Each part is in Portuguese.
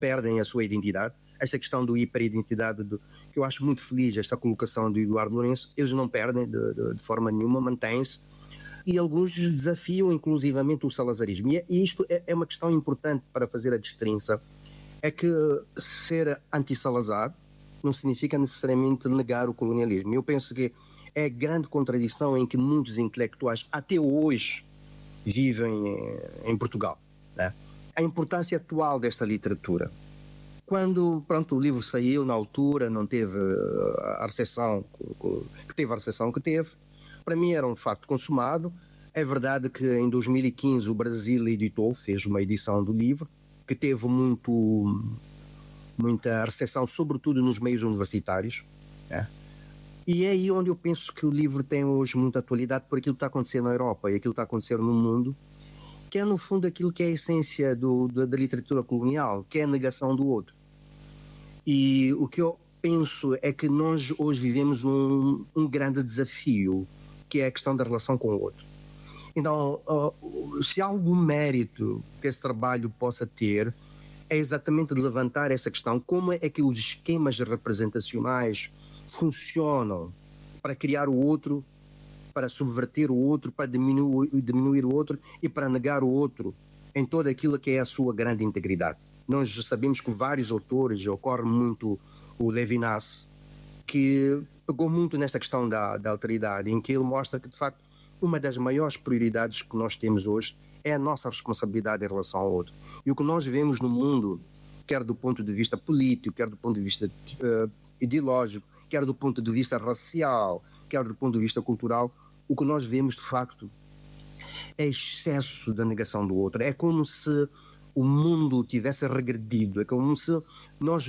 perdem a sua identidade. Esta questão do hiperidentidade, que eu acho muito feliz, esta colocação do Eduardo Lourenço, eles não perdem de forma nenhuma, mantêm-se, e alguns desafiam inclusivamente o salazarismo. E isto é uma questão importante para fazer a distinção, é que ser anti-Salazar não significa necessariamente negar o colonialismo. Eu penso que é a grande contradição em que muitos intelectuais até hoje vivem em Portugal, né? A importância atual desta literatura. Quando, pronto, o livro saiu, na altura, não teve a recepção que teve, para mim era um facto consumado. É verdade que em 2015 o Brasil fez uma edição do livro, que teve muita recepção, sobretudo nos meios universitários, né? E é aí onde eu penso que o livro tem hoje muita atualidade por aquilo que está acontecendo na Europa e aquilo que está acontecendo no mundo, que é no fundo aquilo que é a essência da literatura colonial, que é a negação do outro. E o que eu penso é que nós hoje vivemos um grande desafio, que é a questão da relação com o outro. Então, se há algum mérito que esse trabalho possa ter, é exatamente de levantar essa questão, como é que os esquemas representacionais funcionam para criar o outro, para subverter o outro, para diminuir o outro e para negar o outro em todo aquilo que é a sua grande integridade. Nós sabemos que vários autores, ocorre muito o Levinas, que pegou muito nesta questão da alteridade, em que ele mostra que, de facto, uma das maiores prioridades que nós temos hoje é a nossa responsabilidade em relação ao outro. E o que nós vemos no mundo, quer do ponto de vista político, quer do ponto de vista ideológico, quer do ponto de vista racial, quer do ponto de vista cultural, o que nós vemos, de facto, é excesso da negação do outro. É como se o mundo tivesse regredido, é como se nós...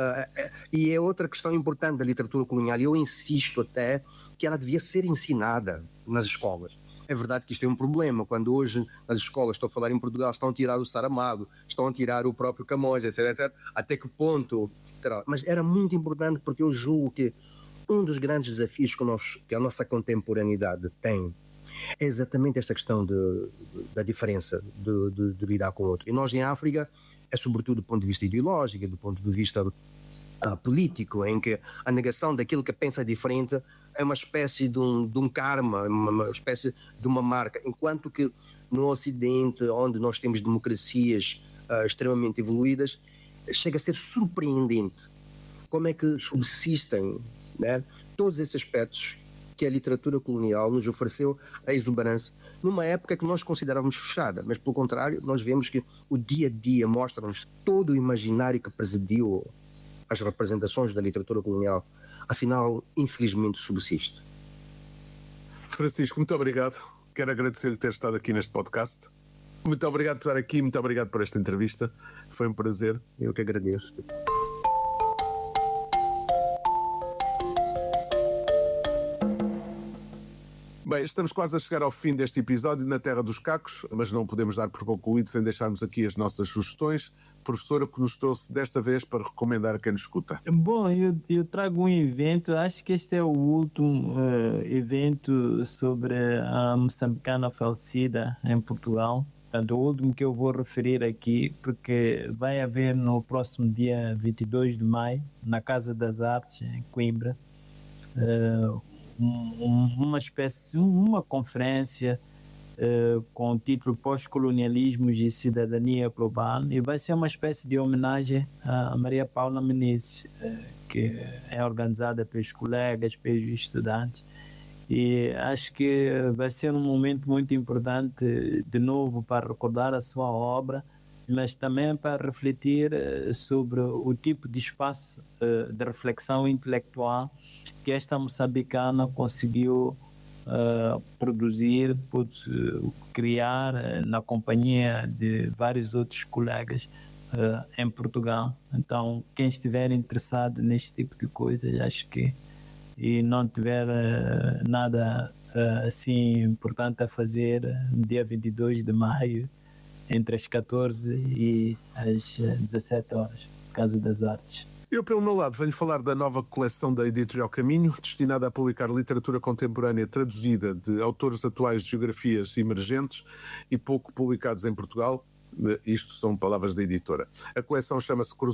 e é outra questão importante da literatura colonial, e eu insisto até que ela devia ser ensinada nas escolas. É verdade que isto é um problema, quando hoje nas escolas, estou a falar em Portugal, estão a tirar o Saramago, estão a tirar o próprio Camões, etc, etc, até que ponto terá. Mas era muito importante, porque eu julgo que um dos grandes desafios que a nossa contemporaneidade tem é exatamente esta questão da diferença, de lidar com o outro. E nós em África, é sobretudo do ponto de vista ideológico, do ponto de vista político, em que a negação daquilo que pensa diferente é uma espécie de um karma, uma espécie de uma marca, enquanto que no Ocidente, onde nós temos democracias extremamente evoluídas, chega a ser surpreendente como é que subsistem, né, todos esses aspectos que a literatura colonial nos ofereceu a exuberância, numa época que nós considerávamos fechada, mas pelo contrário, nós vemos que o dia a dia mostra-nos todo o imaginário que presidiu as representações da literatura colonial, afinal, infelizmente, subsiste. Francisco, muito obrigado. Quero agradecer-lhe ter estado aqui neste podcast. Muito obrigado por estar aqui, muito obrigado por esta entrevista. Foi um prazer. Eu que agradeço. Bem, estamos quase a chegar ao fim deste episódio na Terra dos Cacos, mas não podemos dar por concluído sem deixarmos aqui as nossas sugestões. Professora, que nos trouxe desta vez para recomendar a quem nos escuta? Bom, eu trago um evento, acho que este é o último evento sobre a moçambicana falecida em Portugal. Portanto, o último que eu vou referir aqui, porque vai haver no próximo dia 22 de maio, na Casa das Artes, em Coimbra, uma conferência com o título Pós-Colonialismos e Cidadania Global, e vai ser uma espécie de homenagem a Maria Paula Menezes, que é organizada pelos colegas, pelos estudantes, e acho que vai ser um momento muito importante, de novo, para recordar a sua obra, mas também para refletir sobre o tipo de espaço de reflexão intelectual que esta moçambicana conseguiu produzir, criar na companhia de vários outros colegas em Portugal. Então, quem estiver interessado neste tipo de coisas, acho que, e não tiver nada assim importante a fazer, no dia 22 de maio, entre as 14 e as 17 horas, Casa das Artes. Eu, pelo meu lado, venho falar da nova coleção da Editorial Caminho, destinada a publicar literatura contemporânea traduzida de autores atuais de geografias emergentes e pouco publicados em Portugal. Isto são palavras da editora. A coleção chama-se